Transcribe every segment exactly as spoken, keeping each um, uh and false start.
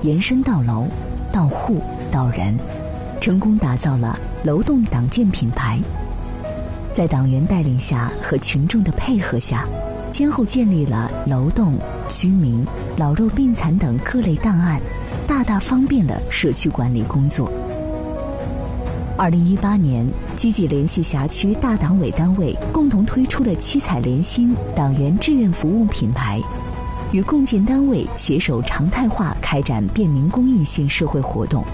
延伸到楼、到户、到人，成功打造了楼栋党建品牌。在党员带领下和群众的配合下，先后建立了楼栋、居民、老弱病残等各类档案，大大方便了社区管理工作。二零一八年，积极联系辖区大党委单位，共同推出了七彩联心党员志愿服务品牌，与共建单位携手常态化开展便民公益性社会活动。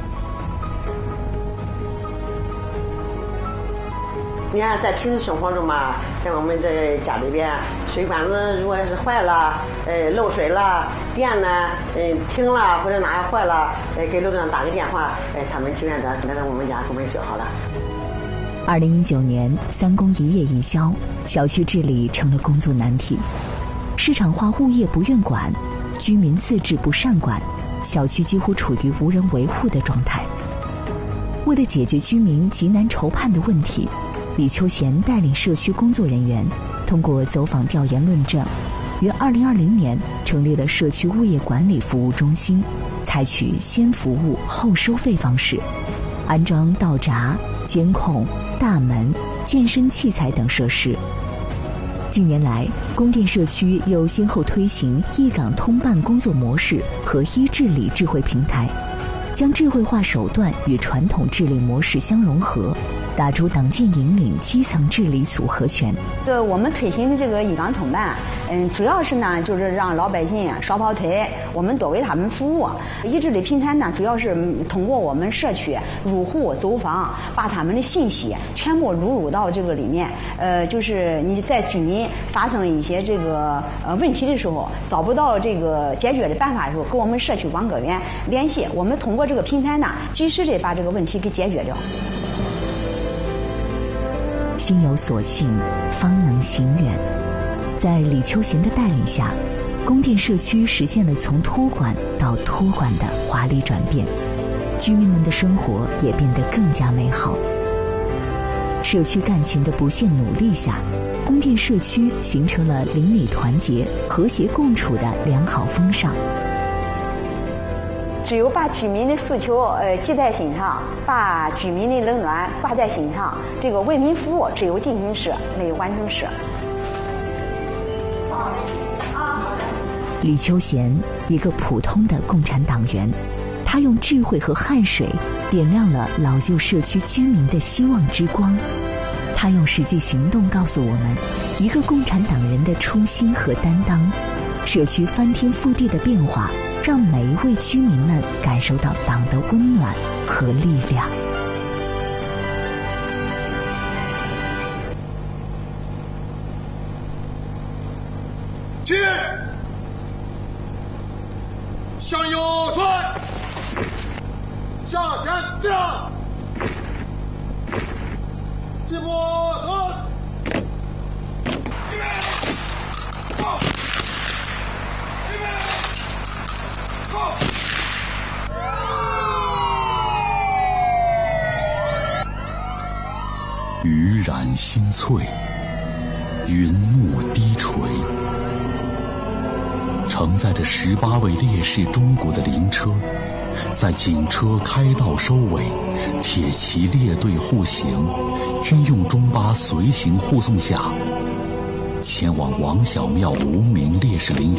你看，在平时生活中嘛，像我们这家里边，水管子如果是坏了，呃，漏水了，电呢，呃，停了或者哪样坏了，呃，给楼长打个电话，呃，他们志愿者来到我们家给我们修好了。 二零一九年，三公一业一消，小区治理成了工作难题。市场化物业不愿管，居民自治不善管，小区几乎处于无人维护的状态。为了解决居民急难愁盼的问题，李秋贤带领社区工作人员，通过走访调研论证，于二零二零年成立了社区物业管理服务中心，采取先服务后收费方式，安装道闸、监控、大门、健身器材等设施。近年来，宫殿社区又先后推行一岗通办工作模式和一治理智慧平台，将智慧化手段与传统治理模式相融合，打出党建引领基层治理组合拳。 呃，我们推行的这个一岗通办，嗯，主要是呢，就是让老百姓少跑腿，我们多为他们服务。一治理平台呢，主要是通过我们社区入户走访，把他们的信息全部录入到这个里面。呃，就是你在居民发生一些这个呃问题的时候，找不到这个解决的办法的时候，跟我们社区网格员联系，我们通过这个平台呢，及时的把这个问题给解决掉。 心有所信，方能行远。在李秋贤的带领下，宫殿社区实现了从托管到托管的华丽转变，居民们的生活也变得更加美好。社区干群的不懈努力下，宫殿社区形成了邻里团结、和谐共处的良好风尚。 只有把居民的诉求呃记在心上，把居民的冷暖挂在心上，这个为民服务只有进行式，没有完成式。 李秋贤，一个普通的共产党员，他用智慧和汗水点亮了老旧社区居民的希望之光。他用实际行动告诉我们，一个共产党人的初心和担当。社区翻天覆地的变化，让每一位居民们感受到党的温暖和力量。 起，向右转，向前调，起步走，预备，走，预备，走。 雨染新翠，云幕低垂，承载着十八位烈士钟鼓的灵车，在警车开道收尾，铁骑列队护行，军用中巴随行护送下，前往王小庙无名烈士陵园。